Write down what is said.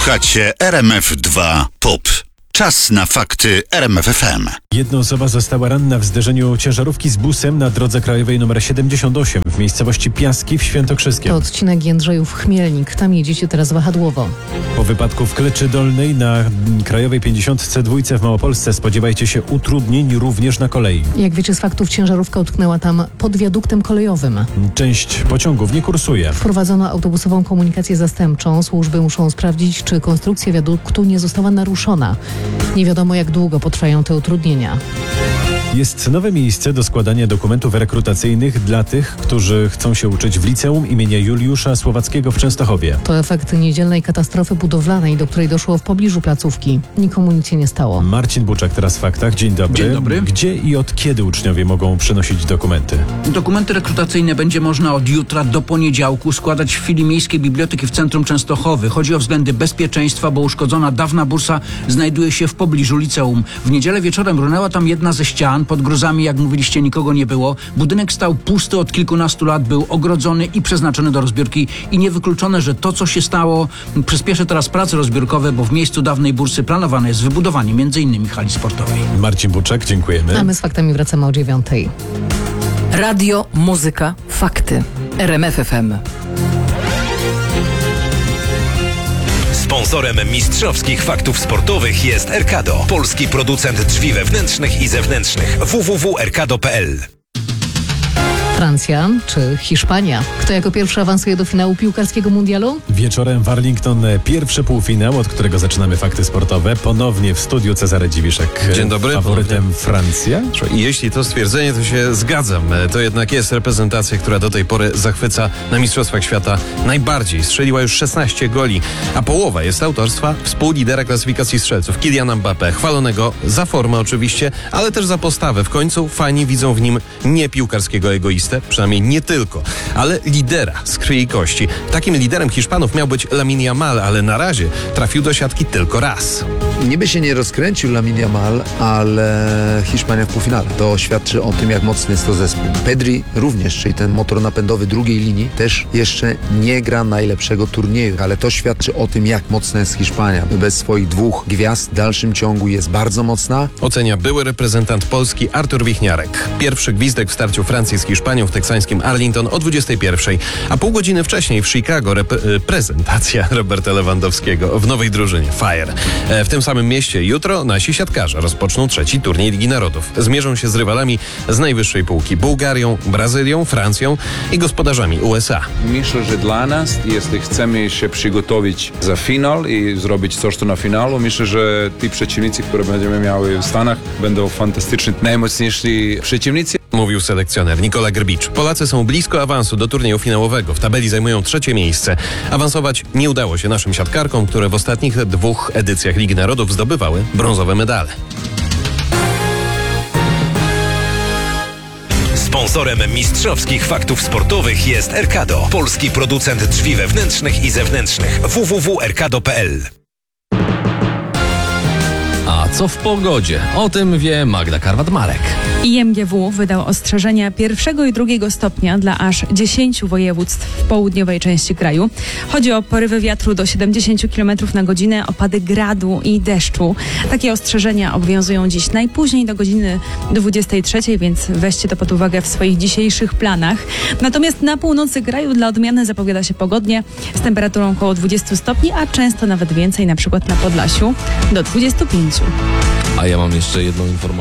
Słuchacie RMF2 POP. Czas na fakty RMF FM. Jedna osoba została ranna w zderzeniu ciężarówki z busem na drodze krajowej nr 78 w miejscowości Piaski w Świętokrzyskiem. To odcinek Jędrzejów-Chmielnik. Tam jedziecie teraz wahadłowo. Po wypadku w Kleczy Dolnej na krajowej 52 w Małopolsce spodziewajcie się utrudnień również na kolei. Jak wiecie z faktów, ciężarówka utknęła tam pod wiaduktem kolejowym. Część pociągów nie kursuje. Wprowadzono autobusową komunikację zastępczą. Służby muszą sprawdzić, czy konstrukcja wiaduktu nie została naruszona. Nie wiadomo, jak długo potrwają te utrudnienia. Jest nowe miejsce do składania dokumentów rekrutacyjnych dla tych, którzy chcą się uczyć w liceum imienia Juliusza Słowackiego w Częstochowie. To efekt niedzielnej katastrofy budowlanej, do której doszło w pobliżu placówki. Nikomu nic się nie stało. Marcin Buczak teraz w faktach. Dzień dobry. Dzień dobry. Gdzie i od kiedy uczniowie mogą przynosić dokumenty? Dokumenty rekrutacyjne będzie można od jutra do poniedziałku składać w filii Miejskiej Biblioteki w centrum Częstochowy. Chodzi o względy bezpieczeństwa, bo uszkodzona dawna bursa znajduje się w pobliżu liceum. W niedzielę wieczorem runęła tam jedna ze ścian. Pod gruzami, jak mówiliście, nikogo nie było. Budynek stał pusty od kilkunastu lat, był ogrodzony i przeznaczony do rozbiórki i niewykluczone, że to, co się stało, przyspieszy teraz prace rozbiórkowe, bo w miejscu dawnej bursy planowane jest wybudowanie m.in. hali sportowej. Marcin Buczak, dziękujemy. A my z faktami wracamy o 9:00. Radio, muzyka, fakty. RMF FM. Sponsorem mistrzowskich faktów sportowych jest Erkado, polski producent drzwi wewnętrznych i zewnętrznych. www.erkado.pl. Francja czy Hiszpania? Kto jako pierwszy awansuje do finału piłkarskiego mundialu? Wieczorem w Arlington pierwszy półfinał, od którego zaczynamy fakty sportowe. Ponownie w studiu Cezary Dziwiszek. Dzień dobry. Faworytem ponownie. Francja? I jeśli to stwierdzenie, to się zgadzam. To jednak jest reprezentacja, która do tej pory zachwyca na Mistrzostwach Świata najbardziej. Strzeliła już 16 goli, a połowa jest autorstwa współlidera klasyfikacji strzelców Kyliana Mbappé, chwalonego za formę oczywiście, ale też za postawę. W końcu fani widzą w nim nie piłkarskiego egoistę, przynajmniej nie tylko, ale lidera z krwi i kości. Takim liderem Hiszpanów miał być Lamine Yamal, ale na razie trafił do siatki tylko raz. Niby się nie rozkręcił Lamine Yamal, ale Hiszpania w półfinale. To świadczy o tym, jak mocny jest to zespół. Pedri również, czyli ten motor napędowy drugiej linii, też jeszcze nie gra najlepszego turnieju, ale to świadczy o tym, jak mocna jest Hiszpania. Bez swoich dwóch gwiazd w dalszym ciągu jest bardzo mocna. Ocenia były reprezentant Polski Artur Wichniarek. Pierwszy gwizdek w starciu Francji z Hiszpanią w teksańskim Arlington o 21:00, a pół godziny wcześniej w Chicago prezentacja Roberta Lewandowskiego w nowej drużynie Fire. W tym samym mieście jutro nasi siatkarze rozpoczną trzeci turniej Ligi Narodów. Zmierzą się z rywalami z najwyższej półki: Bułgarią, Brazylią, Francją i gospodarzami USA. Myślę, że dla nas, jeśli chcemy się przygotować za finał i zrobić coś tu na finalu, myślę, że ci przeciwnicy, które będziemy miały w Stanach, będą fantastyczni, najmocniejsi przeciwnicy. Mówił selekcjoner Nikola Grbicz. Polacy są blisko awansu do turnieju finałowego. W tabeli zajmują 3. miejsce. Awansować nie udało się naszym siatkarkom, które w ostatnich 2 edycjach Ligi Narodów zdobywały brązowe medale. Sponsorem mistrzowskich faktów sportowych jest Erkado, polski producent drzwi wewnętrznych i zewnętrznych. www.erkado.pl. A co w pogodzie? O tym wie Magda Karwat-Marek. IMGW wydał ostrzeżenia 1. i 2. stopnia dla aż 10 województw w południowej części kraju. Chodzi o porywy wiatru do 70 km na godzinę, opady gradu i deszczu. Takie ostrzeżenia obowiązują dziś najpóźniej do godziny 23, więc weźcie to pod uwagę w swoich dzisiejszych planach. Natomiast na północy kraju dla odmiany zapowiada się pogodnie z temperaturą około 20 stopni, a często nawet więcej, na przykład na Podlasiu do 25. A ja mam jeszcze jedną informację.